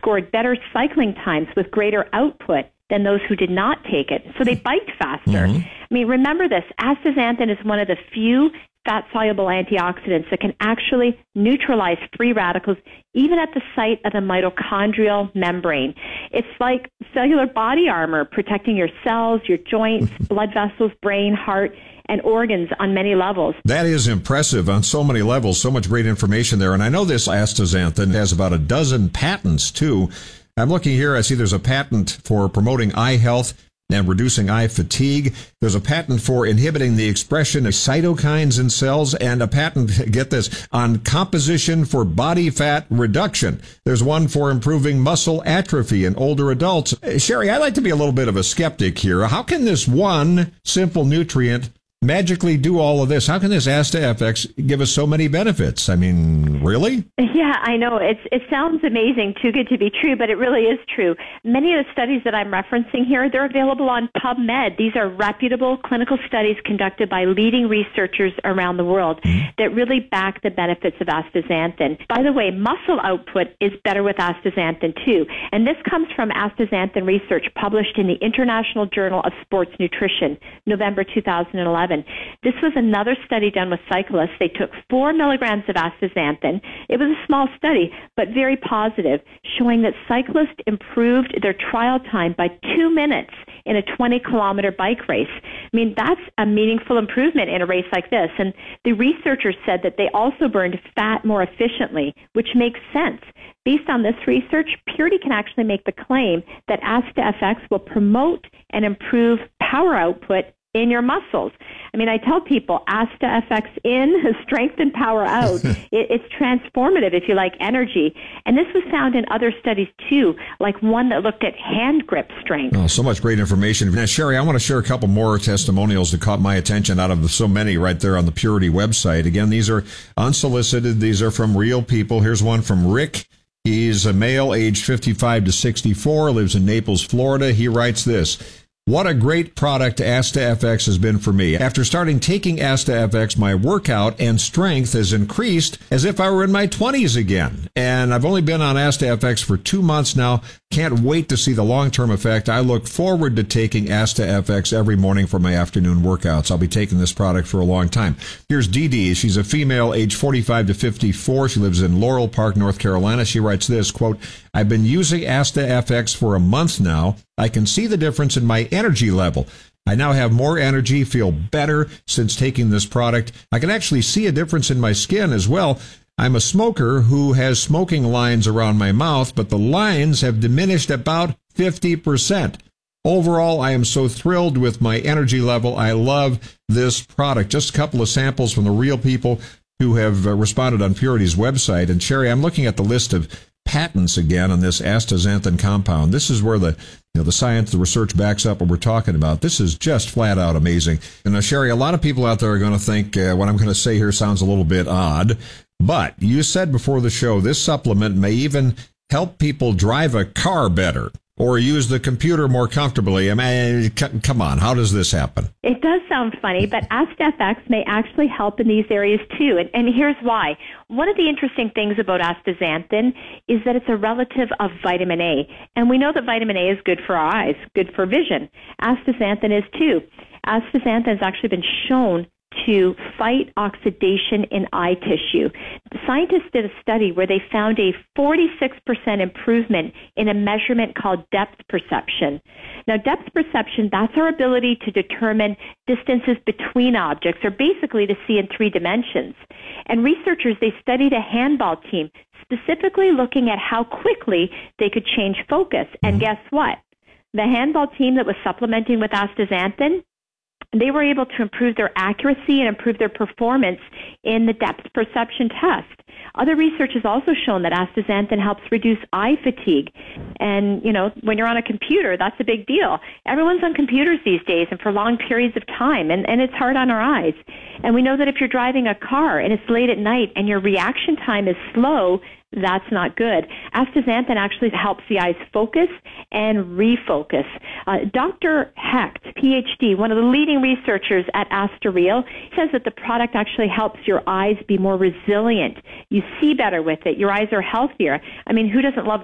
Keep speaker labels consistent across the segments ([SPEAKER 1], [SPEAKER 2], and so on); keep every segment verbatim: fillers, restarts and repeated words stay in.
[SPEAKER 1] scored better cycling times with greater output than those who did not take it. So they biked faster. Mm-hmm. I mean, remember this, astaxanthin is one of the few fat-soluble antioxidants that can actually neutralize free radicals even at the site of the mitochondrial membrane. It's like cellular body armor protecting your cells, your joints, blood vessels, brain, heart, and organs on many levels.
[SPEAKER 2] That is impressive on so many levels, so much great information there. And I know this astaxanthin has about a dozen patents, too. I'm looking here, I see there's a patent for promoting eye health and reducing eye fatigue. There's a patent for inhibiting the expression of cytokines in cells, and a patent, get this, on composition for body fat reduction. There's one for improving muscle atrophy in older adults. Sherry, I'd like to be a little bit of a skeptic here. How can this one simple nutrient magically do all of this? How can this AstaFX give us so many benefits? I mean, really?
[SPEAKER 1] Yeah, I know. It's, it sounds amazing, too good to be true, but it really is true. Many of the studies that I'm referencing here, they're available on PubMed. These are reputable clinical studies conducted by leading researchers around the world mm-hmm. that really back the benefits of astaxanthin. By the way, muscle output is better with astaxanthin, too. And this comes from astaxanthin research published in the International Journal of Sports Nutrition, November two thousand eleven. This was another study done with cyclists. They took four milligrams of astaxanthin. It was a small study, but very positive, showing that cyclists improved their trial time by two minutes in a twenty-kilometer bike race. I mean, that's a meaningful improvement in a race like this. And the researchers said that they also burned fat more efficiently, which makes sense. Based on this research, Purity can actually make the claim that AstaFX will promote and improve power output in your muscles. I mean, I tell people, AstaFX in, strength and power out. it, it's transformative, if you like, energy. And this was found in other studies, too, like one that looked at hand grip strength.
[SPEAKER 2] Oh, so much great information. Now, Sherry, I want to share a couple more testimonials that caught my attention out of so many right there on the Purity website. Again, these are unsolicited. These are from real people. Here's one from Rick. He's a male, aged fifty-five to sixty-four, lives in Naples, Florida. He writes this: "What a great product AstaFX has been for me. After starting taking AstaFX, my workout and strength has increased as if I were in my twenties again. And I've only been on AstaFX for two months now. Can't wait to see the long-term effect. I look forward to taking AstaFX every morning for my afternoon workouts. I'll be taking this product for a long time." Here's Dee Dee. She's a female, age forty-five to fifty-four. She lives in Laurel Park, North Carolina. She writes this, quote, "I've been using AstaFX for a month now. I can see the difference in my energy level. I now have more energy, feel better since taking this product. I can actually see a difference in my skin as well. I'm a smoker who has smoking lines around my mouth, but the lines have diminished about fifty percent. Overall, I am so thrilled with my energy level. I love this product." Just a couple of samples from the real people who have uh, responded on Purity's website. And Sherry, I'm looking at the list of patents again on this astaxanthin compound. This is where the you know the science, the research backs up what we're talking about. This is just flat out amazing. And now, Sherry, a lot of people out there are going to think uh, what I'm going to say here sounds a little bit odd, but you said before the show this supplement may even help people drive a car better or use the computer more comfortably. I mean, c- come on, how does this happen?
[SPEAKER 1] It does sound funny, but AstaFX may actually help in these areas too, and, and here's why. One of the interesting things about astaxanthin is that it's a relative of vitamin A, and we know that vitamin A is good for our eyes, good for vision. Astaxanthin is too. Astaxanthin has actually been shown to fight oxidation in eye tissue. The scientists did a study where they found a forty-six percent improvement in a measurement called depth perception. Now, depth perception, that's our ability to determine distances between objects, or basically to see in three dimensions. And researchers, they studied a handball team, specifically looking at how quickly they could change focus. And guess what? The handball team that was supplementing with astaxanthin, they were able to improve their accuracy and improve their performance in the depth perception test. Other research has also shown that astaxanthin helps reduce eye fatigue. And, you know, when you're on a computer, that's a big deal. Everyone's on computers these days and for long periods of time, and, and it's hard on our eyes. And we know that if you're driving a car and it's late at night and your reaction time is slow, that's not good. Astaxanthin actually helps the eyes focus and refocus. Uh, Doctor Hecht, P H D, one of the leading researchers at Astareal, says that the product actually helps your eyes be more resilient. You see better with it. Your eyes are healthier. I mean, who doesn't love those benefits?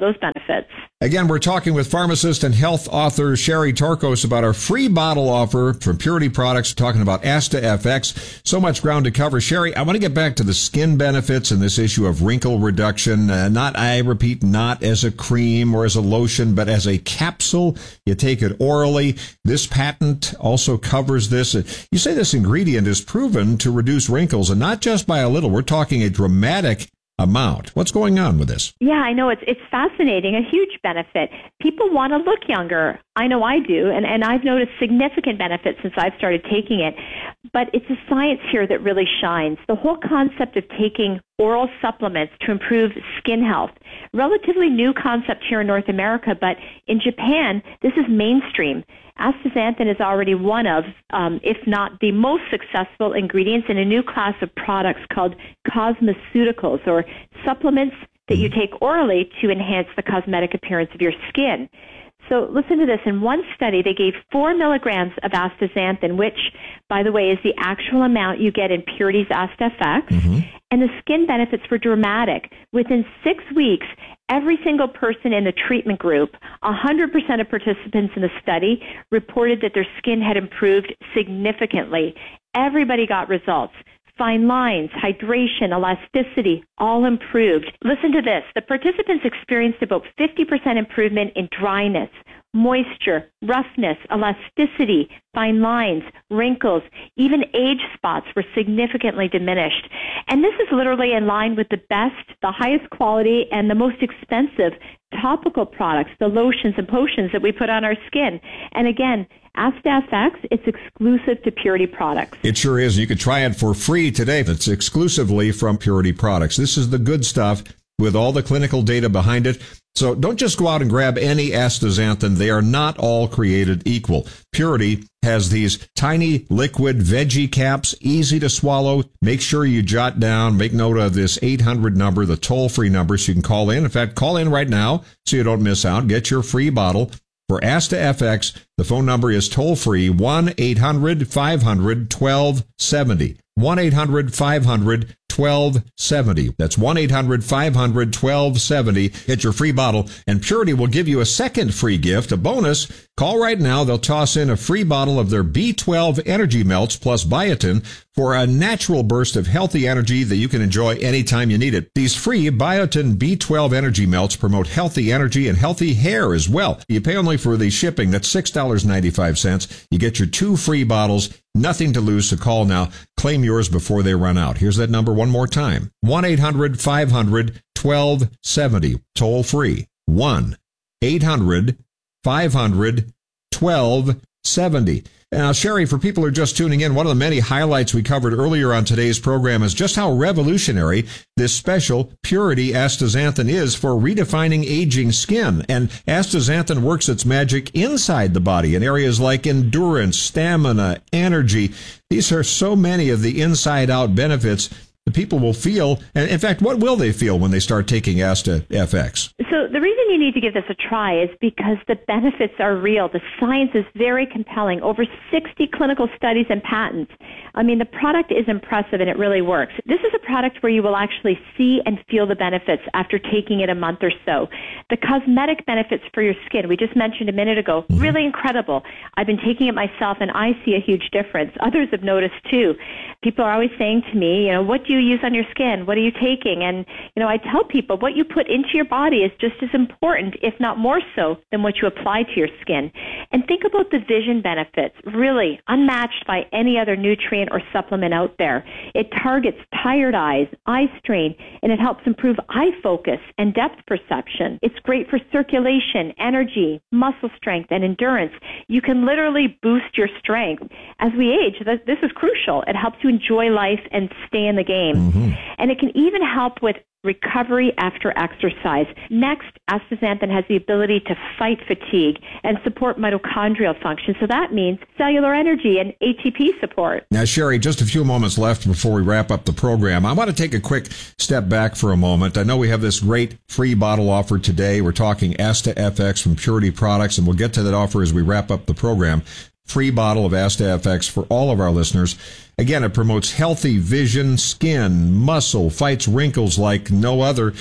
[SPEAKER 1] benefits.
[SPEAKER 2] Again, we're talking with pharmacist and health author Sherry Torkos about our free bottle offer from Purity Products, talking about Asta F X. So much ground to cover. Sherry, I want to get back to the skin benefits and this issue of wrinkle reduction. Uh, not, I repeat, not as a cream or as a lotion, but as a capsule. You take it orally. This patent also covers this. You say this ingredient is proven to reduce wrinkles, and not just by a little. We're talking a dramatic amount. What's going on with this?
[SPEAKER 1] Yeah, I know. It's it's fascinating, a huge benefit. People want to look younger. I know I do, and, and I've noticed significant benefits since I've started taking it. But it's a science here that really shines. The whole concept of taking oral supplements to improve skin health, relatively new concept here in North America, but in Japan, this is mainstream. Astaxanthin is already one of, um, if not the most successful ingredients in a new class of products called cosmeceuticals, or supplements that you take orally to enhance the cosmetic appearance of your skin. So listen to this. In one study, they gave four milligrams of astaxanthin, which, by the way, is the actual amount you get in Purity's Asta F X, mm-hmm. and the skin benefits were dramatic. Within six weeks, every single person in the treatment group, one hundred percent of participants in the study, reported that their skin had improved significantly. Everybody got results. Fine lines, hydration, elasticity, all improved. Listen to this. The participants experienced about fifty percent improvement in dryness, moisture, roughness, elasticity, fine lines, wrinkles, even age spots were significantly diminished. And this is literally in line with the best, the highest quality, and the most expensive topical products, the lotions and potions that we put on our skin. And again, Asta F X, it's exclusive to Purity Products.
[SPEAKER 2] It sure is. You can try it for free today. It's exclusively from Purity Products. This is the good stuff with all the clinical data behind it. So don't just go out and grab any astaxanthin. They are not all created equal. Purity has these tiny liquid veggie caps, easy to swallow. Make sure you jot down, make note of this eight hundred number, the toll-free number, so you can call in. In fact, call in right now so you don't miss out. Get your free bottle. For Asta F X, the phone number is toll-free, one eight hundred five hundred twelve seventy. one eight hundred five hundred twelve seventy. That's one eight hundred five hundred twelve seventy. Get your free bottle, and Purity will give you a second free gift, a bonus. Call right now. They'll toss in a free bottle of their B twelve Energy Melts plus biotin for a natural burst of healthy energy that you can enjoy anytime you need it. These free biotin B twelve Energy Melts promote healthy energy and healthy hair as well. You pay only for the shipping. That's six dollars and ninety-five cents. You get your two free bottles. Nothing to lose, so call now. Claim yours before they run out. Here's that number one more time. one eight hundred five hundred twelve seventy. Toll free. one eight hundred five hundred twelve seventy. Now, Sherry, for people who are just tuning in, one of the many highlights we covered earlier on today's program is just how revolutionary this special Purity astaxanthin is for redefining aging skin. And astaxanthin works its magic inside the body in areas like endurance, stamina, energy. These are so many of the inside-out benefits the people will feel. And in fact, what will they feel when they start taking Asta F X?
[SPEAKER 1] So the reason you need to give this a try is because the benefits are real. The science is very compelling. Over sixty clinical studies and patents. I mean, the product is impressive and it really works. This is a product where you will actually see and feel the benefits after taking it a month or so. The cosmetic benefits for your skin, we just mentioned a minute ago, mm-hmm. really incredible. I've been taking it myself and I see a huge difference. Others have noticed too. People are always saying to me, you know, what do you use on your skin? What are you taking? And, you know, I tell people what you put into your body is just as important, if not more so, than what you apply to your skin. And think about the vision benefits, really unmatched by any other nutrient or supplement out there. It targets tired eyes, eye strain, and it helps improve eye focus and depth perception. It's great for circulation, energy, muscle strength, and endurance. You can literally boost your strength. As we age, this is crucial. It helps you enjoy life and stay in the game. Mm-hmm. And it can even help with recovery after exercise. Next, astaxanthin has the ability to fight fatigue and support mitochondrial function. So that means cellular energy and A T P support.
[SPEAKER 2] Now, Sherry, just a few moments left before we wrap up the program. I want to take a quick step back for a moment. I know we have this great free bottle offer today. We're talking Asta F X from Purity Products, and we'll get to that offer as we wrap up the program. Free bottle of Asta F X for all of our listeners. Again, it promotes healthy vision, skin, muscle, fights wrinkles like no other.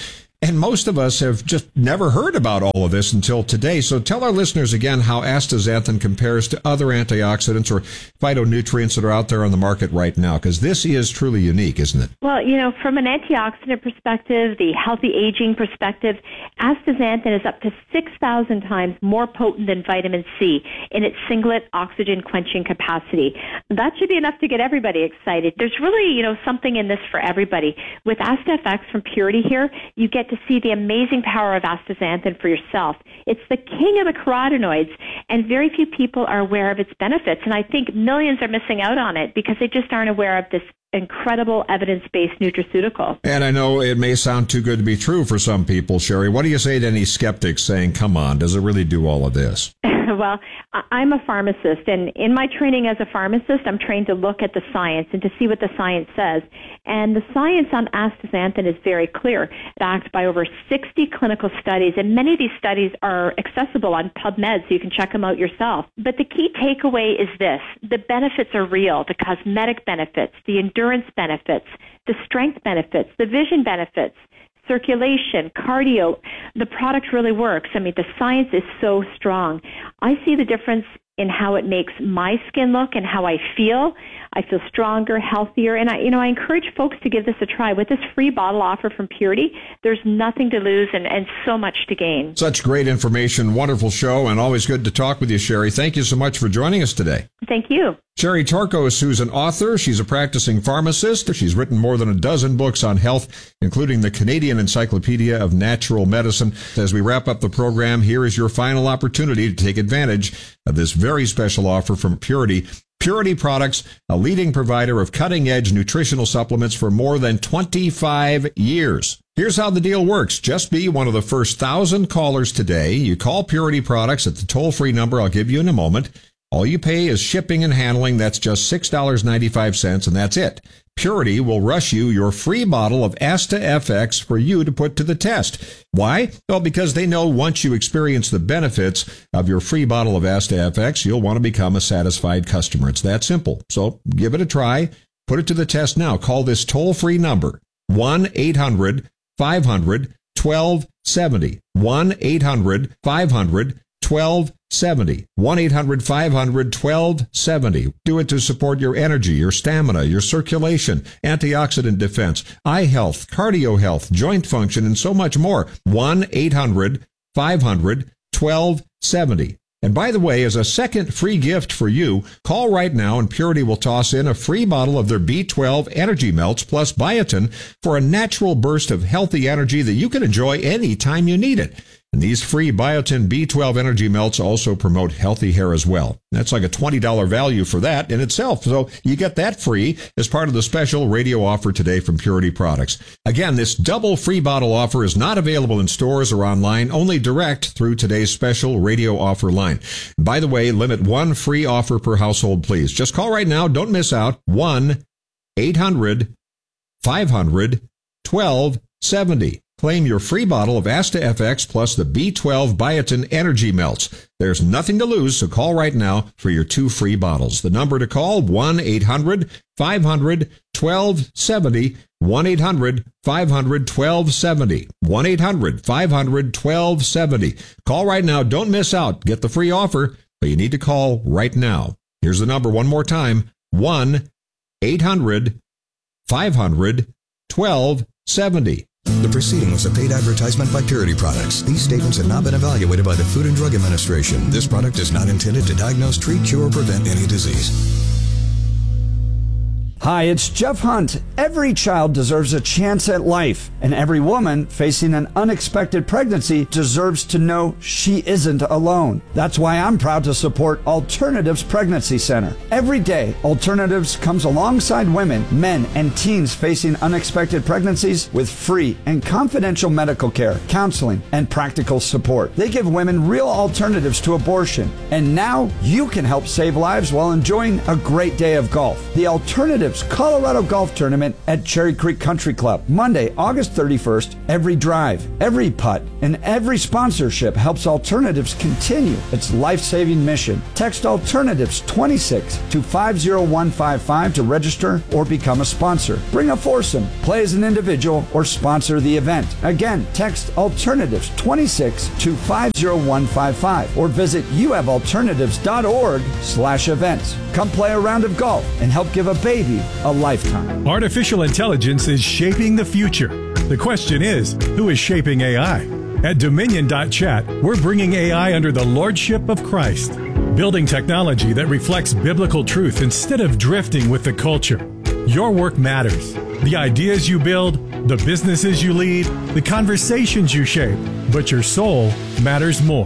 [SPEAKER 2] And most of us have just never heard about all of this until today. So tell our listeners again how astaxanthin compares to other antioxidants or phytonutrients that are out there on the market right now, because this is truly unique, isn't it?
[SPEAKER 1] Well, you know, from an antioxidant perspective, the healthy aging perspective, astaxanthin is up to six thousand times more potent than vitamin C in its singlet oxygen quenching capacity. That should be enough to get everybody excited. There's really, you know, something in this for everybody. With AstaFX from Purity here, you get to see the amazing power of astaxanthin for yourself. It's the king of the carotenoids, and very few people are aware of its benefits, and I think millions are missing out on it because they just aren't aware of this incredible evidence-based nutraceutical.
[SPEAKER 2] And I know it may sound too good to be true for some people, Sherry. What do you say to any skeptics saying, come on, does it really do all of this?
[SPEAKER 1] Well, I'm a pharmacist, and in my training as a pharmacist, I'm trained to look at the science and to see what the science says. And the science on astaxanthin is very clear, backed by over sixty clinical studies, and many of these studies are accessible on PubMed, so you can check them out yourself. But the key takeaway is this: the benefits are real, the cosmetic benefits, the endurance benefits, the strength benefits, the vision benefits, circulation, cardio. The product really works. I mean, the science is so strong. I see the difference in how it makes my skin look and how I feel. I feel stronger, healthier, and I, you know, I encourage folks to give this a try. With this free bottle offer from Purity, there's nothing to lose and, and so much to gain.
[SPEAKER 2] Such great information, wonderful show, and always good to talk with you, Sherry. Thank you so much for joining us today.
[SPEAKER 1] Thank you.
[SPEAKER 2] Sherry Torkos, who's an author. She's a practicing pharmacist. She's written more than a dozen books on health, including the Canadian Encyclopedia of Natural Medicine. As we wrap up the program, here is your final opportunity to take advantage of this very special offer from Purity. Purity Products, a leading provider of cutting-edge nutritional supplements for more than twenty-five years. Here's how the deal works. Just be one of the first thousand callers today. You call Purity Products at the toll-free number I'll give you in a moment. All you pay is shipping and handling. That's just six dollars and ninety-five cents, and that's it. Purity will rush you your free bottle of AstaFX for you to put to the test. Why? Well, because they know once you experience the benefits of your free bottle of AstaFX, you'll want to become a satisfied customer. It's that simple. So give it a try. Put it to the test now. Call this toll-free number, one eight hundred five hundred twelve seventy. one eight hundred five hundred twelve seventy. one eight hundred five hundred twelve seventy. Do it to support your energy, your stamina, your circulation, antioxidant defense, eye health, cardio health, joint function, and so much more. one eight hundred five hundred twelve seventy. And by the way, as a second free gift for you, call right now and Purity will toss in a free bottle of their B twelve Energy Melts plus biotin for a natural burst of healthy energy that you can enjoy anytime you need it. And these free Biotin B twelve Energy Melts also promote healthy hair as well. That's like a twenty dollars value for that in itself. So you get that free as part of the special radio offer today from Purity Products. Again, this double free bottle offer is not available in stores or online, only direct through today's special radio offer line. By the way, limit one free offer per household, please. Just call right now. Don't miss out. one eight hundred five hundred twelve seventy. Claim your free bottle of AstaFX plus the B twelve Biotin Energy Melts. There's nothing to lose, so call right now for your two free bottles. The number to call, one eight hundred five hundred twelve seventy. one eight hundred five hundred twelve seventy. one eight hundred five hundred twelve seventy. Call right now. Don't miss out. Get the free offer, but you need to call right now. Here's the number one more time. one eight hundred five hundred twelve seventy.
[SPEAKER 3] The proceeding was a paid advertisement by Purity Products. These statements have not been evaluated by the Food and Drug Administration. This product is not intended to diagnose, treat, cure, or prevent any disease.
[SPEAKER 4] Hi, it's Jeff Hunt. Every child deserves a chance at life, and every woman facing an unexpected pregnancy deserves to know she isn't alone. That's why I'm proud to support Alternatives Pregnancy Center. Every day, Alternatives comes alongside women, men, and teens facing unexpected pregnancies with free and confidential medical care, counseling, and practical support. They give women real alternatives to abortion, and now you can help save lives while enjoying a great day of golf. The Alternatives Alternatives Colorado Golf Tournament at Cherry Creek Country Club, Monday, August thirty-first. Every drive, every putt, and every sponsorship helps Alternatives continue its life-saving mission. Text Alternatives twenty-six to five zero one five five to register or become a sponsor. Bring a foursome, play as an individual, or sponsor the event. Again, text Alternatives twenty-six to five zero one five five or visit you have alternatives dot org slash events. Come play a round of golf and help give a baby a lifetime.
[SPEAKER 5] Artificial intelligence is shaping the future. The question is, who is shaping A I? At Dominion dot chat, we're bringing A I under the lordship of Christ, building technology that reflects biblical truth instead of drifting with the culture. Your work matters. The ideas you build, the businesses you lead, the conversations you shape, but your soul matters more.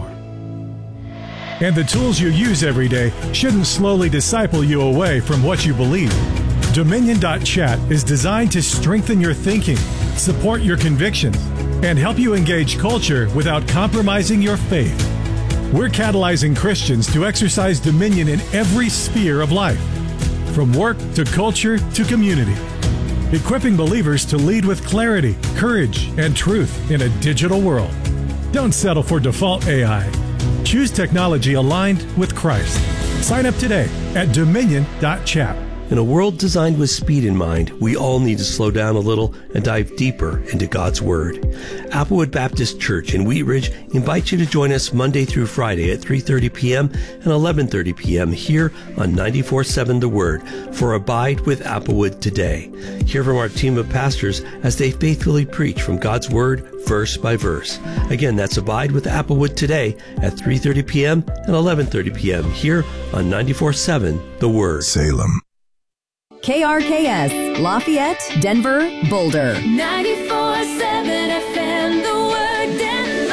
[SPEAKER 5] And the tools you use every day shouldn't slowly disciple you away from what you believe. Dominion dot chat is designed to strengthen your thinking, support your convictions, and help you engage culture without compromising your faith. We're catalyzing Christians to exercise dominion in every sphere of life, from work to culture to community, equipping believers to lead with clarity, courage, and truth in a digital world. Don't settle for default A I. Choose technology aligned with Christ. Sign up today at Dominion dot chat.
[SPEAKER 6] In a world designed with speed in mind, we all need to slow down a little and dive deeper into God's Word. Applewood Baptist Church in Wheat Ridge invites you to join us Monday through Friday at three thirty p.m. and eleven thirty p.m. here on ninety-four point seven The Word for Abide with Applewood Today. Hear from our team of pastors as they faithfully preach from God's Word verse by verse. Again, that's Abide with Applewood Today at three thirty p.m. and eleven thirty p.m. here on ninety-four point seven The Word.
[SPEAKER 3] Salem.
[SPEAKER 7] K R K S, Lafayette, Denver, Boulder.
[SPEAKER 8] ninety-four point seven F M, The Word, Denver.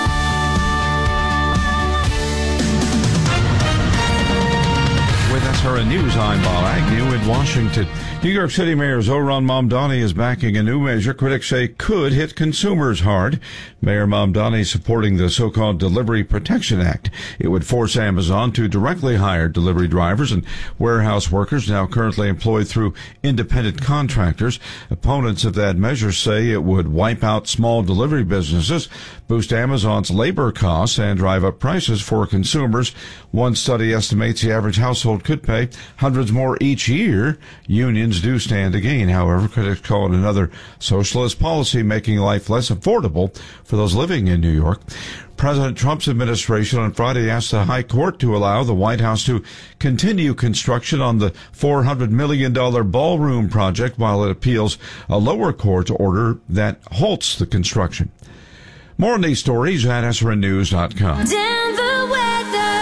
[SPEAKER 9] With S R N News, I'm Bob Agnew in Washington. New York City Mayor Zohran Mamdani is backing a new measure critics say could hit consumers hard. Mayor Mamdani supporting the so-called Delivery Protection Act. It would force Amazon to directly hire delivery drivers and warehouse workers now currently employed through independent contractors. Opponents of that measure say it would wipe out small delivery businesses, boost Amazon's labor costs, and drive up prices for consumers. One study estimates the average household could pay hundreds more each year. Unions do stand to gain. However, critics call it another socialist policy, making life less affordable for those living in New York. President Trump's administration on Friday asked the High Court to allow the White House to continue construction on the four hundred million dollars ballroom project while it appeals a lower court order that halts the construction. More on these stories at S R N news dot com.
[SPEAKER 8] Denver weather.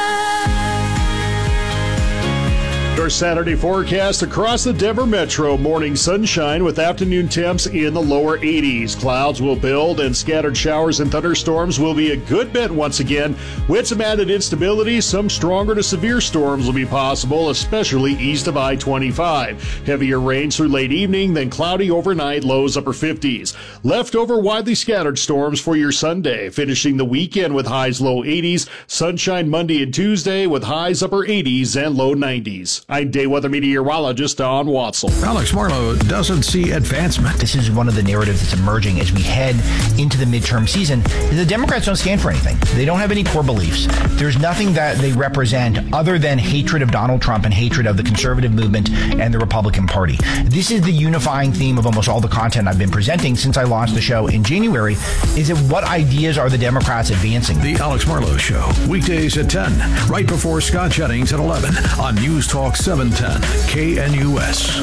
[SPEAKER 10] Our Saturday forecast across the Denver metro. Morning sunshine with afternoon temps in the lower eighties. Clouds will build and scattered showers and thunderstorms will be a good bit once again. With some added instability, some stronger to severe storms will be possible, especially east of I twenty-five. Heavier rains through late evening, then cloudy overnight, lows upper fifties. Leftover widely scattered storms for your Sunday. Finishing the weekend with highs low eighties. Sunshine Monday and Tuesday with highs upper eighties and low nineties. I'm day weather meteorologist Don Watzel.
[SPEAKER 11] Alex Marlowe doesn't see advancement.
[SPEAKER 12] This is one of the narratives that's emerging as we head into the midterm season. The Democrats don't stand for anything. They don't have any core beliefs. There's nothing that they represent other than hatred of Donald Trump and hatred of the conservative movement and the Republican Party. This is the unifying theme of almost all the content I've been presenting since I launched the show in January. Is it what ideas are the Democrats advancing?
[SPEAKER 11] The Alex Marlowe Show, weekdays at ten, right before Scott Jennings at eleven on News Talk seven ten K N U S.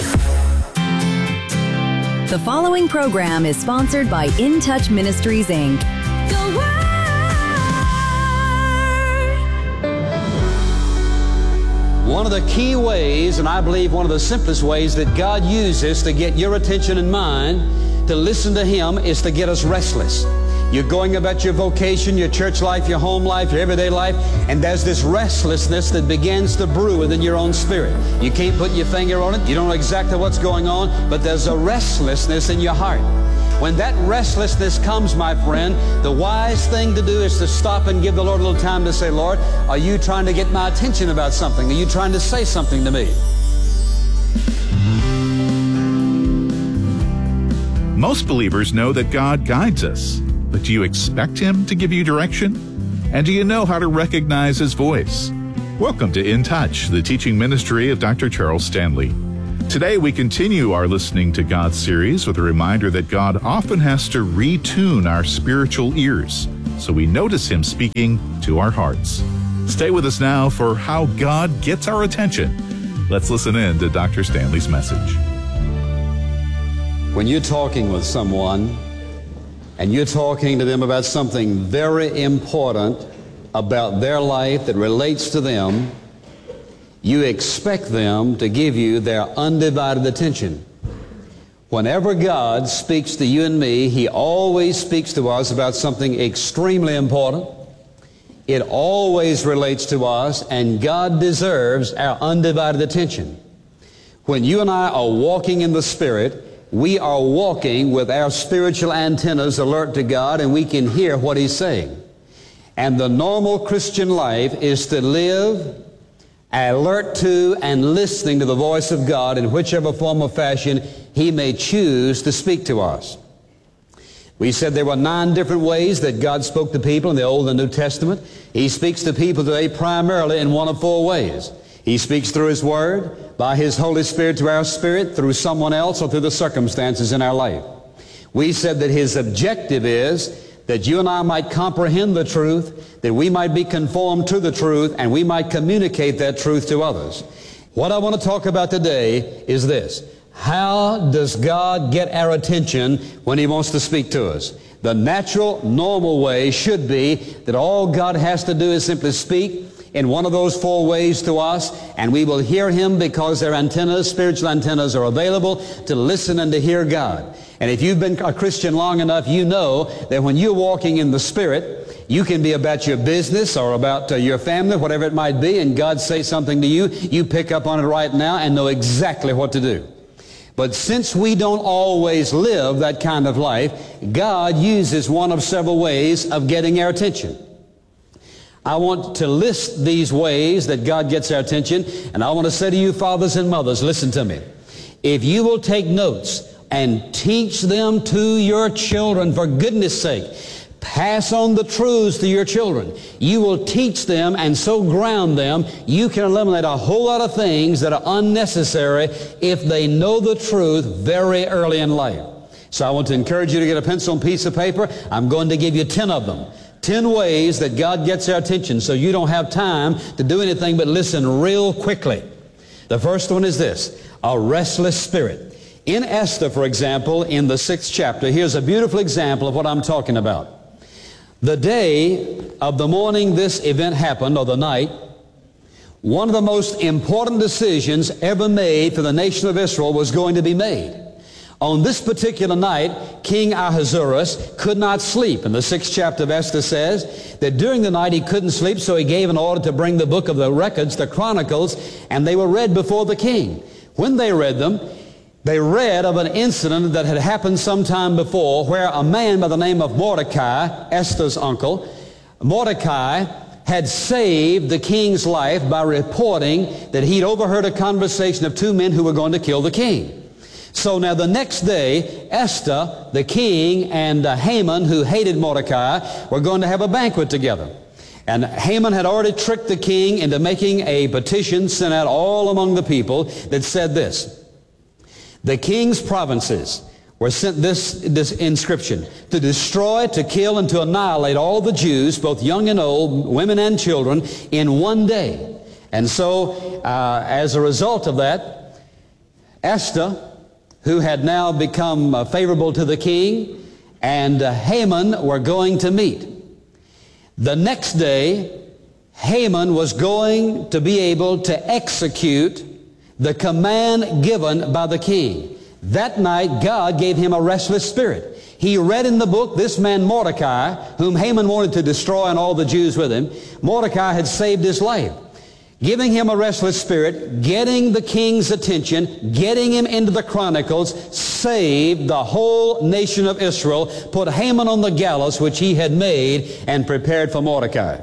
[SPEAKER 7] The following program is sponsored by In Touch Ministries, Incorporated.
[SPEAKER 8] The Word.
[SPEAKER 13] One of the key ways, and I believe one of the simplest ways that God uses to get your attention and mine to listen to Him is to get us restless. You're going about your vocation, your church life, your home life, your everyday life, and there's this restlessness that begins to brew within your own spirit. You can't put your finger on it. You don't know exactly what's going on, but there's a restlessness in your heart. When that restlessness comes, my friend, the wise thing to do is to stop and give the Lord a little time to say, Lord, are you trying to get my attention about something? Are you trying to say something to me?
[SPEAKER 14] Most believers know that God guides us, but do you expect Him to give you direction? And do you know how to recognize His voice? Welcome to In Touch, the teaching ministry of Doctor Charles Stanley. Today we continue our Listening to God series with a reminder that God often has to retune our spiritual ears so we notice Him speaking to our hearts. Stay with us now for how God gets our attention. Let's listen in to Doctor Stanley's message.
[SPEAKER 13] When you're talking with someone and you're talking to them about something very important about their life that relates to them, you expect them to give you their undivided attention. Whenever God speaks to you and me, He always speaks to us about something extremely important. It always relates to us, and God deserves our undivided attention. When you and I are walking in the Spirit, we are walking with our spiritual antennas alert to God, and we can hear what He's saying. And the normal Christian life is to live alert to and listening to the voice of God in whichever form or fashion He may choose to speak to us. We said there were nine different ways that God spoke to people in the Old and New Testament. He speaks to people today primarily in one of four ways. He speaks through His Word, by His Holy Spirit to our spirit, through someone else, or through the circumstances in our life. We said that His objective is that you and I might comprehend the truth, that we might be conformed to the truth, and we might communicate that truth to others. What I want to talk about today is this. How does God get our attention when He wants to speak to us? The natural, normal way should be that all God has to do is simply speak in one of those four ways to us, and we will hear Him because our antennas, spiritual antennas, are available to listen and to hear God. And if you've been a Christian long enough, you know that when you're walking in the Spirit, you can be about your business or about uh, your family, whatever it might be, and God say something to you, you pick up on it right now and know exactly what to do. But since we don't always live that kind of life, God uses one of several ways of getting our attention. I want to list these ways that God gets our attention, and I want to say to you fathers and mothers, listen to me. If you will take notes and teach them to your children, for goodness sake, pass on the truths to your children. You will teach them and so ground them, you can eliminate a whole lot of things that are unnecessary if they know the truth very early in life. So I want to encourage you to get a pencil and piece of paper. I'm going to give you ten of them. Ten ways that God gets our attention so you don't have time to do anything but listen real quickly. The first one is this, a restless spirit. In Esther, for example, in the sixth chapter, here's a beautiful example of what I'm talking about. The day of the morning this event happened, or the night, one of the most important decisions ever made for the nation of Israel was going to be made. On this particular night, King Ahasuerus could not sleep. And the sixth chapter of Esther says that during the night he couldn't sleep, so he gave an order to bring the book of the records, the Chronicles, and they were read before the king. When they read them, they read of an incident that had happened some time before where a man by the name of Mordecai, Esther's uncle, Mordecai had saved the king's life by reporting that he'd overheard a conversation of two men who were going to kill the king. So now the next day, Esther, the king, and uh, Haman, who hated Mordecai, were going to have a banquet together. And Haman had already tricked the king into making a petition sent out all among the people that said this: the king's provinces were sent this, this inscription, to destroy, to kill, and to annihilate all the Jews, both young and old, women and children, in one day. And so, uh, as a result of that, Esther, who had now become uh, favorable to the king, and uh, Haman were going to meet. The next day, Haman was going to be able to execute the command given by the king. That night, God gave him a restless spirit. He read in the book, this man Mordecai, whom Haman wanted to destroy and all the Jews with him, Mordecai had saved his life. Giving him a restless spirit, getting the king's attention, getting him into the Chronicles, saved the whole nation of Israel, put Haman on the gallows which he had made, and prepared for Mordecai.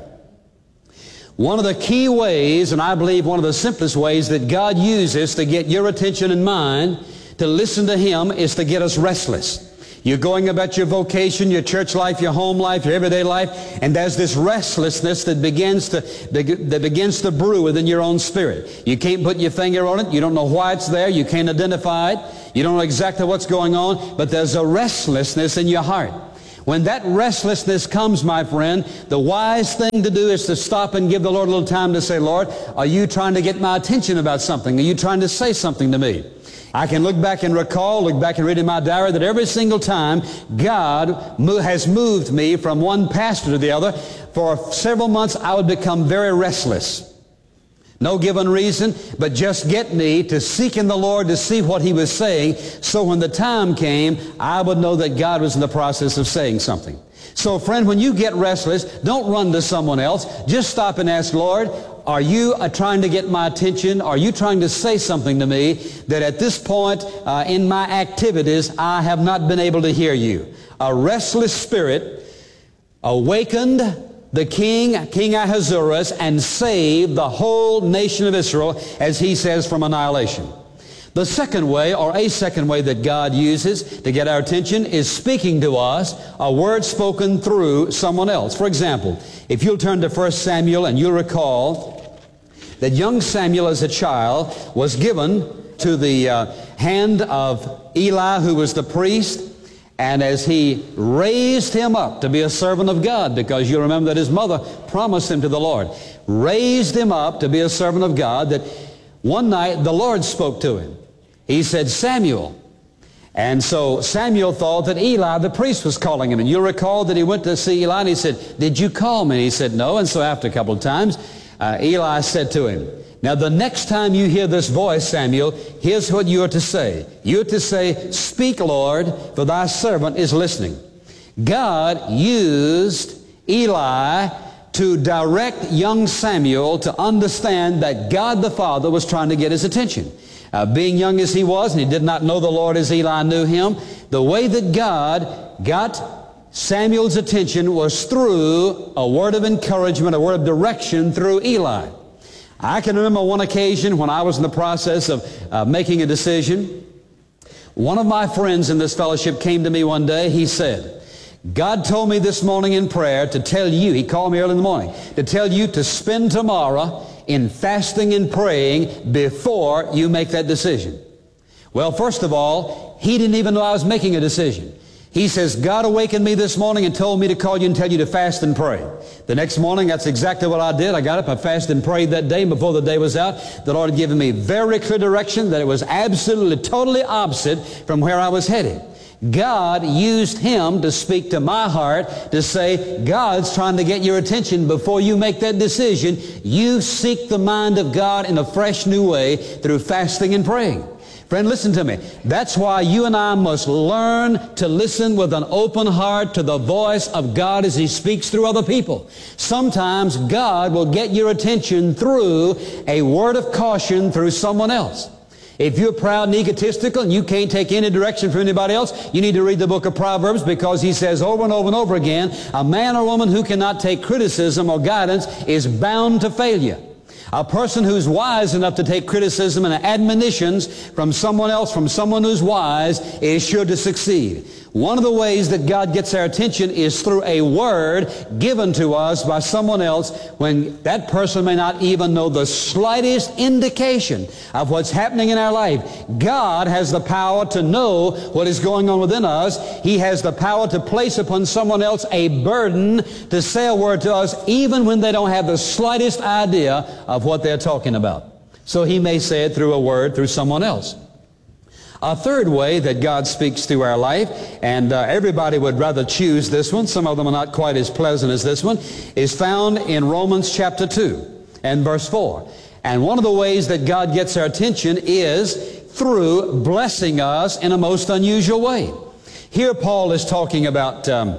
[SPEAKER 13] One of the key ways, and I believe one of the simplest ways that God uses to get your attention and mine, to listen to Him, is to get us restless. You're going about your vocation, your church life, your home life, your everyday life, and there's this restlessness that begins to that begins to brew within your own spirit. You can't put your finger on it. You don't know why it's there. You can't identify it. You don't know exactly what's going on, but there's a restlessness in your heart. When that restlessness comes, my friend, the wise thing to do is to stop and give the Lord a little time to say, Lord, are you trying to get my attention about something? Are you trying to say something to me? I can look back and recall, look back and read in my diary that every single time God has moved me from one pastor to the other, for several months I would become very restless. No given reason, but just get me to seek in the Lord to see what He was saying, so when the time came, I would know that God was in the process of saying something. So friend, when you get restless, don't run to someone else. Just stop and ask, Lord, are you uh, trying to get my attention? Are you trying to say something to me that at this point uh, in my activities I have not been able to hear you? A restless spirit awakened the king, King Ahasuerus, and saved the whole nation of Israel, as he says, from annihilation. The second way, or a second way that God uses to get our attention, is speaking to us a word spoken through someone else. For example, if you'll turn to First Samuel and you'll recall that young Samuel as a child was given to the uh, hand of Eli, who was the priest, and as he raised him up to be a servant of God, because you remember that his mother promised him to the Lord, raised him up to be a servant of God, that one night the Lord spoke to him. He said, Samuel. And so Samuel thought that Eli, the priest, was calling him. And you'll recall that he went to see Eli and he said, did you call me? And he said, no. And so after a couple of times, uh, Eli said to him, now the next time you hear this voice, Samuel, here's what you are to say. You are to say, speak, Lord, for thy servant is listening. God used Eli to direct young Samuel to understand that God the Father was trying to get his attention. Uh, being young as he was, and he did not know the Lord as Eli knew him, the way that God got Samuel's attention was through a word of encouragement, a word of direction through Eli. I can remember one occasion when I was in the process of uh, making a decision. One of my friends in this fellowship came to me one day. He said, God told me this morning in prayer to tell you, he called me early in the morning, to tell you to spend tomorrow in fasting and praying before you make that decision. Well, first of all, he didn't even know I was making a decision. He says, God awakened me this morning and told me to call you and tell you to fast and pray. The next morning, that's exactly what I did. I got up, I fasted and prayed that day, and before the day was out, the Lord had given me very clear direction that it was absolutely, totally opposite from where I was headed. God used him to speak to my heart to say, God's trying to get your attention. Before you make that decision, you seek the mind of God in a fresh new way through fasting and praying. Friend, listen to me. That's why you and I must learn to listen with an open heart to the voice of God as He speaks through other people. Sometimes God will get your attention through a word of caution through someone else. If you're proud and egotistical and you can't take any direction from anybody else, you need to read the book of Proverbs, because he says over and over and over again, a man or woman who cannot take criticism or guidance is bound to failure. A person who's wise enough to take criticism and admonitions from someone else, from someone who's wise, is sure to succeed. One of the ways that God gets our attention is through a word given to us by someone else when that person may not even know the slightest indication of what's happening in our life. God has the power to know what is going on within us. He has the power to place upon someone else a burden to say a word to us even when they don't have the slightest idea of what they're talking about. So He may say it through a word, through someone else. A third way that God speaks through our life, and uh, everybody would rather choose this one, some of them are not quite as pleasant as this one, is found in Romans chapter two and verse four. And one of the ways that God gets our attention is through blessing us in a most unusual way. Here Paul is talking about um,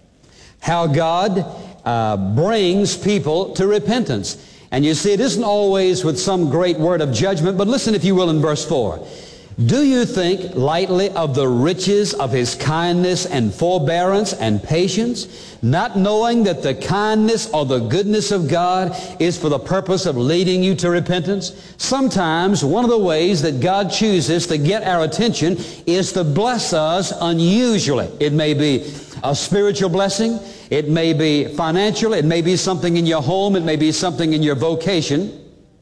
[SPEAKER 13] how God uh, brings people to repentance. And you see, it isn't always with some great word of judgment, but listen, if you will, in verse four. Do you think lightly of the riches of His kindness and forbearance and patience, not knowing that the kindness or the goodness of God is for the purpose of leading you to repentance? Sometimes one of the ways that God chooses to get our attention is to bless us unusually. It may be a spiritual blessing. It may be financial. It may be something in your home. It may be something in your vocation.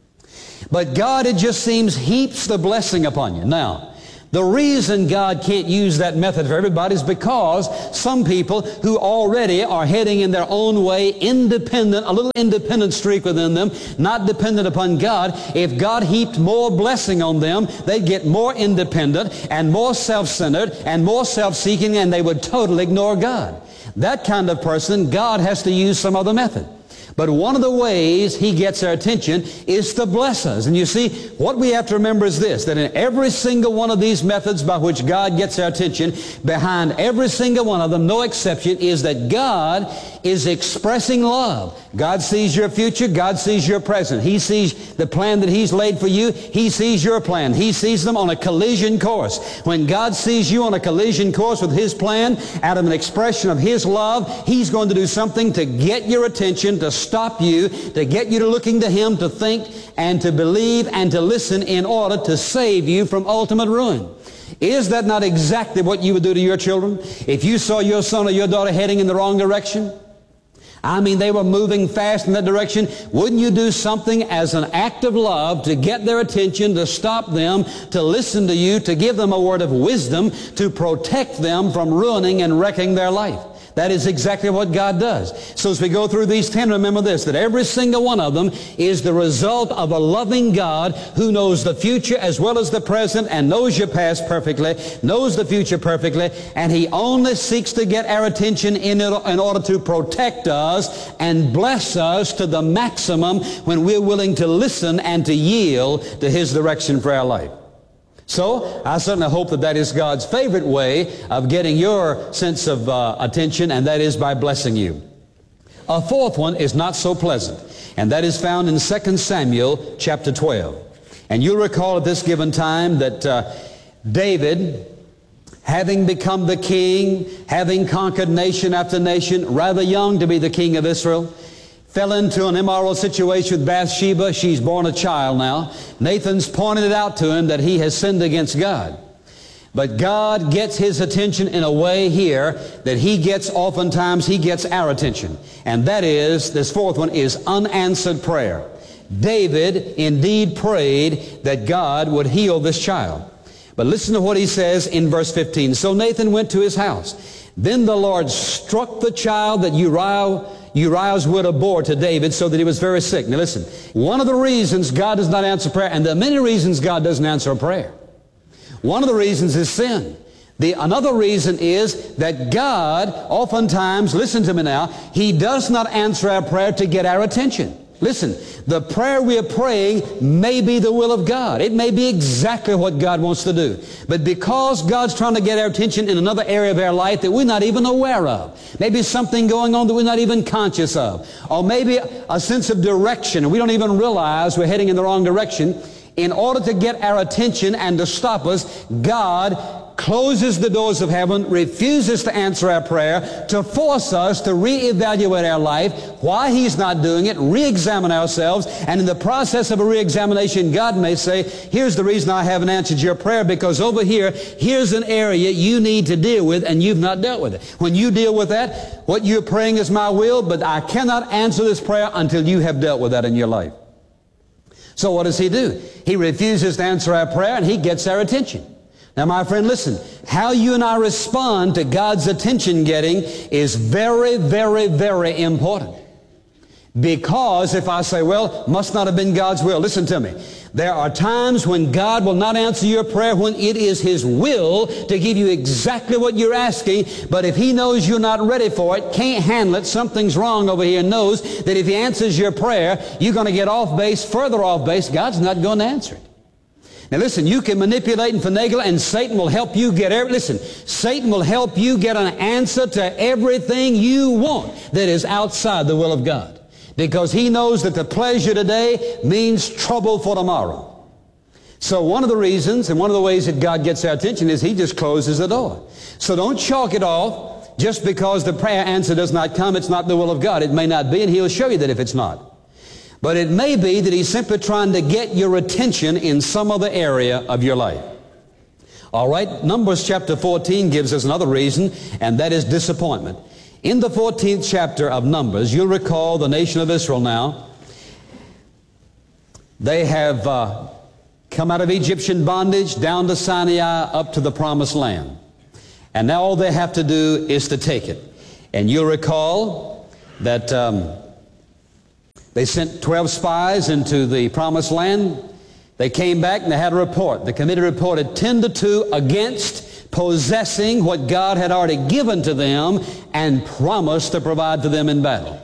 [SPEAKER 13] But God, it just seems, heaps the blessing upon you. Now, the reason God can't use that method for everybody is because some people who already are heading in their own way, independent, a little independent streak within them, not dependent upon God, if God heaped more blessing on them, they'd get more independent and more self-centered and more self-seeking, and they would totally ignore God. That kind of person, God has to use some other method. But one of the ways He gets our attention is to bless us. And you see, what we have to remember is this, that in every single one of these methods by which God gets our attention, behind every single one of them, no exception, is that God is expressing love. God sees your future. God sees your present. He sees the plan that He's laid for you. He sees your plan. He sees them on a collision course. When God sees you on a collision course with His plan, out of an expression of His love, He's going to do something to get your attention, to stop you, to get you to looking to Him, to think and to believe and to listen in order to save you from ultimate ruin. Is that not exactly what you would do to your children? If you saw your son or your daughter heading in the wrong direction, I mean, they were moving fast in that direction, wouldn't you do something as an act of love to get their attention, to stop them, to listen to you, to give them a word of wisdom, to protect them from ruining and wrecking their life? That is exactly what God does. So as we go through these ten, remember this, that every single one of them is the result of a loving God who knows the future as well as the present and knows your past perfectly, knows the future perfectly, and He only seeks to get our attention in, it, in order to protect us and bless us to the maximum when we're willing to listen and to yield to His direction for our life. So, I certainly hope that that is God's favorite way of getting your sense of uh, attention, and that is by blessing you. A fourth one is not so pleasant, and that is found in Second Samuel chapter twelve. And you'll recall at this given time that uh, David, having become the king, having conquered nation after nation, rather young to be the king of Israel, fell into an immoral situation with Bathsheba. She's born a child now. Nathan's pointed it out to him that he has sinned against God. But God gets his attention in a way here that He gets, oftentimes, He gets our attention. And that is, this fourth one is unanswered prayer. David indeed prayed that God would heal this child. But listen to what he says in verse fifteen. So Nathan went to his house. Then the Lord struck the child that Uriah Uriah's widow bore to David, so that he was very sick. Now listen, one of the reasons God does not answer prayer, and there are many reasons God doesn't answer a prayer. One of the reasons is sin. The, another reason is that God oftentimes, listen to me now, He does not answer our prayer to get our attention. Listen, the prayer we are praying may be the will of God. It may be exactly what God wants to do. But because God's trying to get our attention in another area of our life that we're not even aware of, maybe something going on that we're not even conscious of, or maybe a sense of direction and we don't even realize we're heading in the wrong direction, in order to get our attention and to stop us, God closes the doors of heaven, refuses to answer our prayer, to force us to reevaluate our life, why He's not doing it, re-examine ourselves, and in the process of a re-examination, God may say, here's the reason I haven't answered your prayer, because over here, here's an area you need to deal with, and you've not dealt with it. When you deal with that, what you're praying is my will, but I cannot answer this prayer until you have dealt with that in your life. So what does He do? He refuses to answer our prayer, and He gets our attention. Now, my friend, listen, how you and I respond to God's attention getting is very, very, very important. Because if I say, well, must not have been God's will, listen to me. There are times when God will not answer your prayer when it is His will to give you exactly what you're asking, but if He knows you're not ready for it, can't handle it, something's wrong over here, knows that if He answers your prayer, you're going to get off base, further off base, God's not going to answer it. Now listen, you can manipulate and finagle, and Satan will help you get every, listen, Satan will help you get an answer to everything you want that is outside the will of God. Because he knows that the pleasure today means trouble for tomorrow. So one of the reasons and one of the ways that God gets our attention is He just closes the door. So don't chalk it off just because the prayer answer does not come. It's not the will of God. It may not be, and He'll show you that if it's not. But it may be that He's simply trying to get your attention in some other area of your life. All right, Numbers chapter fourteen gives us another reason, and that is disappointment. In the fourteenth chapter of Numbers, you'll recall the nation of Israel now. They have uh, come out of Egyptian bondage down to Sinai up to the promised land. And now all they have to do is to take it. And you'll recall that um, they sent twelve spies into the promised land. They came back and they had a report. The committee reported ten to two against possessing what God had already given to them and promised to provide for them in battle.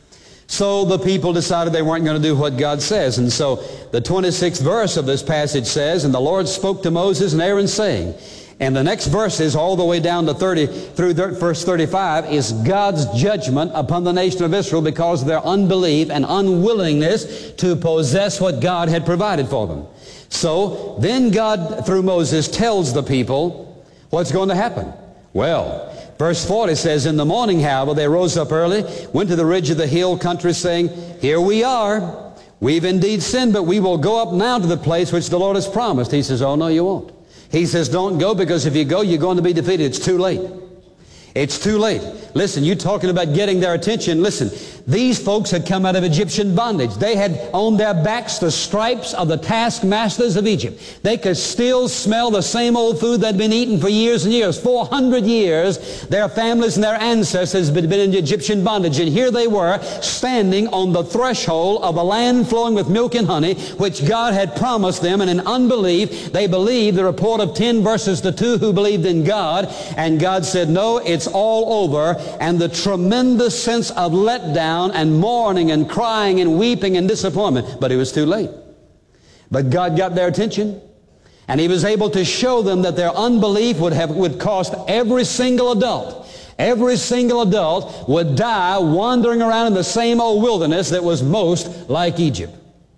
[SPEAKER 13] So the people decided they weren't going to do what God says. And so the twenty-sixth verse of this passage says, "And the Lord spoke to Moses and Aaron, saying," and the next verses all the way down to thirty through verse thirty-five is God's judgment upon the nation of Israel because of their unbelief and unwillingness to possess what God had provided for them. So then God, through Moses, tells the people what's going to happen. Well, verse forty says, "In the morning, however, they rose up early, went to the ridge of the hill country, saying, Here we are. We've indeed sinned, but we will go up now to the place which the Lord has promised." He says, "Oh, no, you won't." He says, "Don't go, because if you go, you're going to be defeated." It's too late. It's too late. Listen, you're talking about getting their attention. Listen, these folks had come out of Egyptian bondage. They had on their backs the stripes of the taskmasters of Egypt. They could still smell the same old food they'd been eating for years and years. four hundred years, their families and their ancestors had been in Egyptian bondage. And here they were, standing on the threshold of a land flowing with milk and honey, which God had promised them. And in unbelief, they believed the report of ten versus the two who believed in God. And God said, "No, it's all over." And the tremendous sense of letdown and mourning and crying and weeping and disappointment. But it was too late. But God got their attention, and He was able to show them that their unbelief would have would cost every single adult. Every single adult would die wandering around in the same old wilderness that was most like Egypt.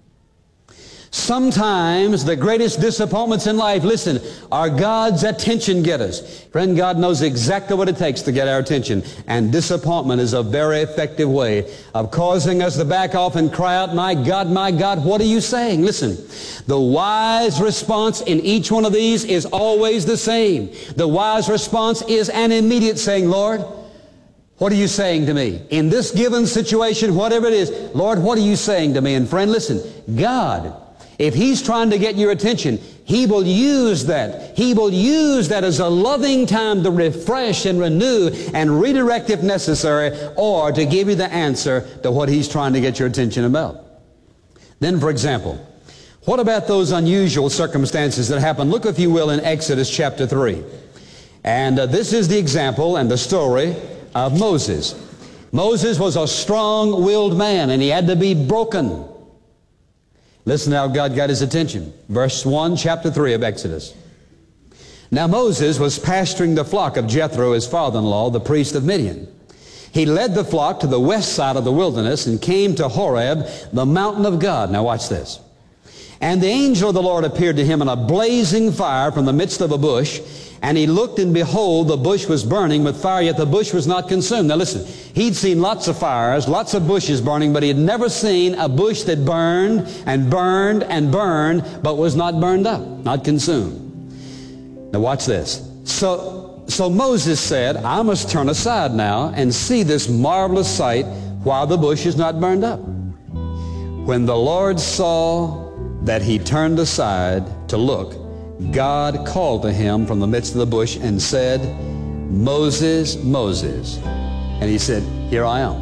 [SPEAKER 13] Sometimes the greatest disappointments in life, listen, are God's attention getters. Friend, God knows exactly what it takes to get our attention. And disappointment is a very effective way of causing us to back off and cry out, "My God, my God, what are you saying?" Listen, the wise response in each one of these is always the same. The wise response is an immediate saying, "Lord, what are you saying to me? In this given situation, whatever it is, Lord, what are you saying to me?" And friend, listen, God, if He's trying to get your attention, He will use that. He will use that as a loving time to refresh and renew and redirect if necessary, or to give you the answer to what He's trying to get your attention about. Then, for example, what about those unusual circumstances that happen? Look, if you will, in Exodus chapter three. And uh, this is the example and the story of Moses. Moses was a strong-willed man, and he had to be broken. Listen how God got his attention. Verse one, chapter three of Exodus. "Now Moses was pasturing the flock of Jethro, his father-in-law, the priest of Midian. He led the flock to the west side of the wilderness and came to Horeb, the mountain of God." Now watch this. "And the angel of the Lord appeared to him in a blazing fire from the midst of a bush. And he looked, and behold, the bush was burning with fire, yet the bush was not consumed." Now listen, he'd seen lots of fires, lots of bushes burning, but he had never seen a bush that burned and burned and burned, but was not burned up, not consumed. Now watch this. So, so Moses said, "I must turn aside now and see this marvelous sight while the bush is not burned up." When the Lord saw that he turned aside to look, God called to him from the midst of the bush and said, "Moses, Moses." And he said, "Here I am."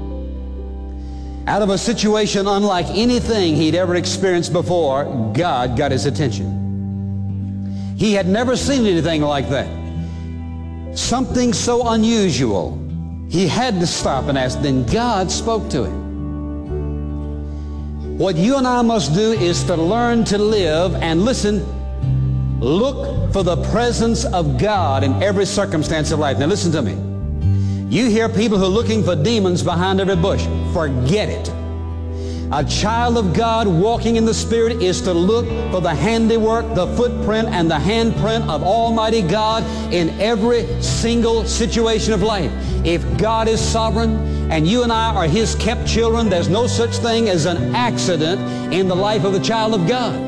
[SPEAKER 13] Out of a situation unlike anything he'd ever experienced before, God got his attention. He had never seen anything like that. Something so unusual. He had to stop and ask. Then God spoke to him. What you and I must do is to learn to live and listen. Look for the presence of God in every circumstance of life. Now listen to me. You hear people who are looking for demons behind every bush. Forget it. A child of God walking in the Spirit is to look for the handiwork, the footprint, and the handprint of Almighty God in every single situation of life. If God is sovereign and you and I are His kept children, there's no such thing as an accident in the life of the child of God.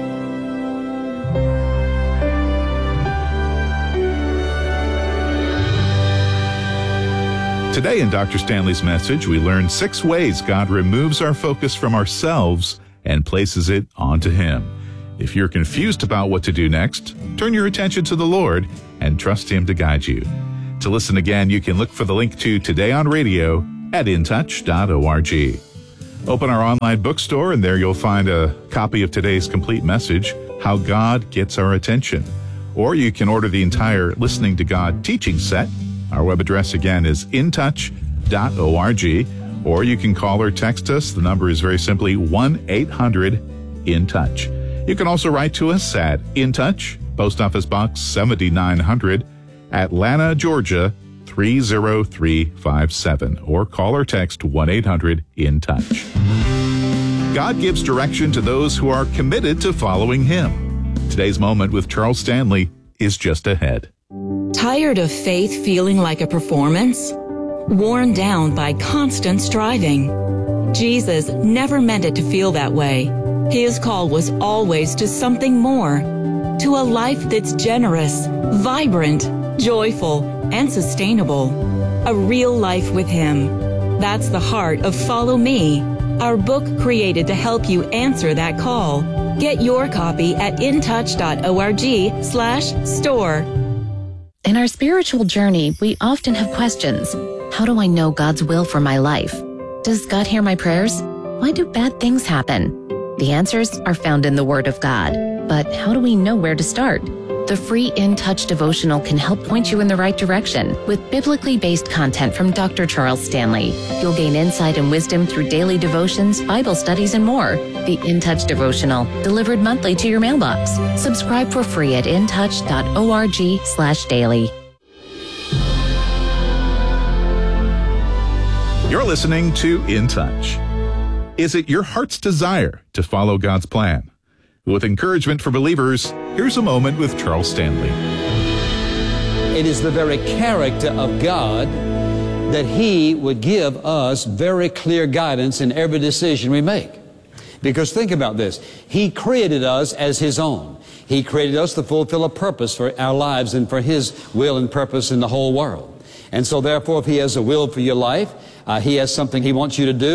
[SPEAKER 14] Today in Doctor Stanley's message, we learn six ways God removes our focus from ourselves and places it onto Him. If you're confused about what to do next, turn your attention to the Lord and trust Him to guide you. To listen again, you can look for the link to Today on Radio at in touch dot org. Open our online bookstore, and there you'll find a copy of today's complete message, How God Gets Our Attention. Or you can order the entire Listening to God teaching set. Our web address again is in touch dot org, or you can call or text us. The number is very simply one eight hundred in touch. You can also write to us at In Touch, Post Office Box seventy-nine hundred, Atlanta, Georgia three zero three five seven, or call or text one eight hundred in touch. God gives direction to those who are committed to following Him. Today's moment with Charles Stanley is just ahead.
[SPEAKER 15] Tired of faith feeling like a performance? Worn down by constant striving? Jesus never meant it to feel that way. His call was always to something more, to a life that's generous, vibrant, joyful, and sustainable. A real life with Him. That's the heart of Follow Me, our book created to help you answer that call. Get your copy at in touch dot org slash store.
[SPEAKER 16] In our spiritual journey, we often have questions. How do I know God's will for my life? Does God hear my prayers? Why do bad things happen? The answers are found in the Word of God. But how do we know where to start? The free In Touch devotional can help point you in the right direction with biblically based content from Doctor Charles Stanley. You'll gain insight and wisdom through daily devotions, Bible studies, and more. The In Touch devotional, delivered monthly to your mailbox. Subscribe for free at in touch dot org slash daily.
[SPEAKER 14] You're listening to In Touch. Is it your heart's desire to follow God's plan? With encouragement for believers, here's a moment with Charles Stanley.
[SPEAKER 13] It is the very character of God that He would give us very clear guidance in every decision we make. Because think about this. He created us as His own. He created us to fulfill a purpose for our lives and for His will and purpose in the whole world. And so therefore, if He has a will for your life, uh, He has something He wants you to do,